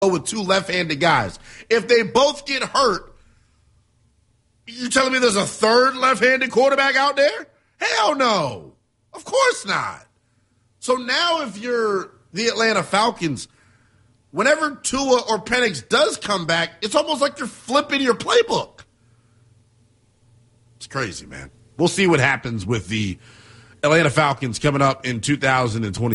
with two left-handed guys. If they both get hurt, you telling me there's a third left-handed quarterback out there? Hell no. Of course not. So now if you're the Atlanta Falcons, whenever Tua or Penix does come back, it's almost like you're flipping your playbook. It's crazy, man. We'll see what happens with the Atlanta Falcons coming up in 2020.